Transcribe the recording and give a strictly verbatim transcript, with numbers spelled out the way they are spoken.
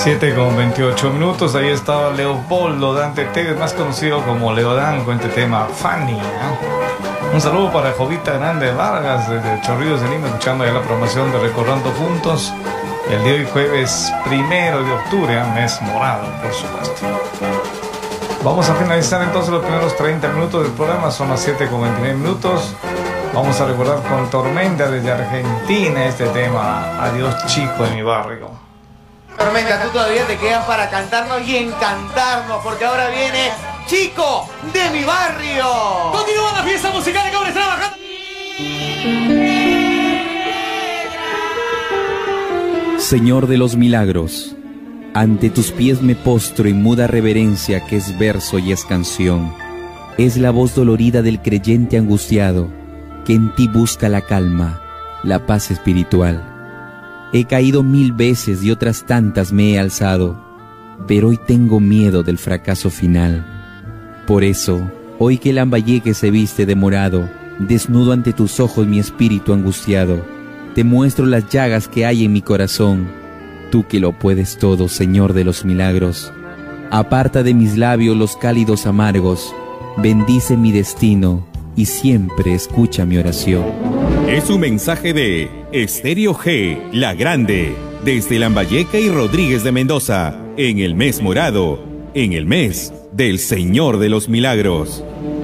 siete con veintiocho minutos, ahí estaba Leopoldo Dante Tevez, más conocido como Leodán, con este tema Fanny, ¿no? Un saludo para Jovita Hernández Vargas desde Chorrillos de Lima, escuchando ya la promoción de Recordando Juntos el día de hoy, jueves primero de octubre, ¿eh? Mes morado, por supuesto. Vamos a finalizar entonces los primeros treinta minutos del programa, son las siete con veintinueve minutos. Vamos a recordar con Tormenta desde Argentina este tema, Adiós Chico de mi barrio. Tormenta, tú todavía te quedas para cantarnos y encantarnos, porque ahora viene Chico de mi barrio. Continúa la fiesta musical que ahora está trabajando. Señor de los milagros, ante tus pies me postro en muda reverencia, que es verso y es canción. Es la voz dolorida del creyente angustiado, que en ti busca la calma, la paz espiritual. He caído mil veces y otras tantas me he alzado, pero hoy tengo miedo del fracaso final. Por eso, hoy que Lambayeque se viste de morado, desnudo ante tus ojos mi espíritu angustiado, te muestro las llagas que hay en mi corazón. Tú que lo puedes todo, Señor de los milagros, aparta de mis labios los cálidos amargos, bendice mi destino y siempre escucha mi oración. Es un mensaje de Estéreo G, La Grande, desde Lambayeque y Rodríguez de Mendoza, en el mes morado, en el mes del Señor de los Milagros.